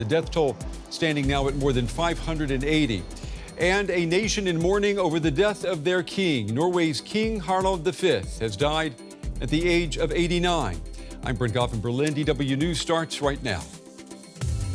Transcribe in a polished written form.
The death toll standing now at more than 580. And a nation in mourning over the death of their king. Norway's King Harald V has died at the age of 89. I'm Brent Goff in Berlin. DW News starts right now.